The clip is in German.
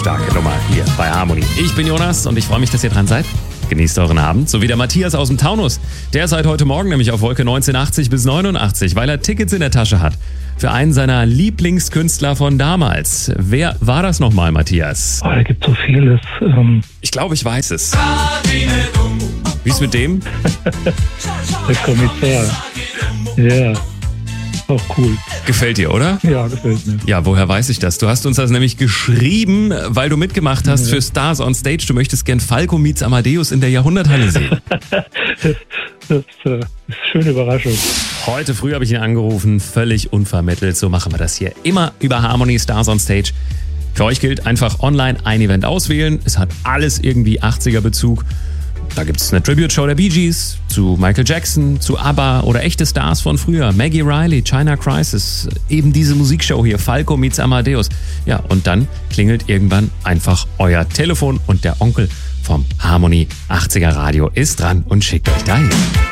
starke Nummer hier bei Harmony. Ich bin Jonas und ich freue mich, dass ihr dran seid. Genießt euren Abend, so wie der Matthias aus dem Taunus. Der ist seit heute Morgen nämlich auf Wolke 1980 bis 89, weil er Tickets in der Tasche hat. Für einen seiner Lieblingskünstler von damals. Wer war das nochmal, Matthias? Da gibt so vieles. Ich glaube, ich weiß es. Wie ist mit dem? Der Kommissar. Ja, auch cool. Gefällt dir, oder? Ja, gefällt mir. Ja, woher weiß ich das? Du hast uns das nämlich geschrieben, weil du mitgemacht hast für Stars on Stage. Du möchtest gern Falco meets Amadeus in der Jahrhunderthalle sehen. Das ist eine schöne Überraschung. Heute früh habe ich ihn angerufen, völlig unvermittelt. So machen wir das hier immer über Harmony Stars on Stage. Für euch gilt einfach online ein Event auswählen. Es hat alles irgendwie 80er-Bezug. Da gibt es eine Tribute-Show der Bee Gees zu Michael Jackson, zu ABBA oder echte Stars von früher. Maggie Riley, China Crisis, eben diese Musikshow hier, Falco meets Amadeus. Ja, und dann klingelt irgendwann einfach euer Telefon und der Onkel vom Harmony 80er Radio ist dran und schickt euch dahin.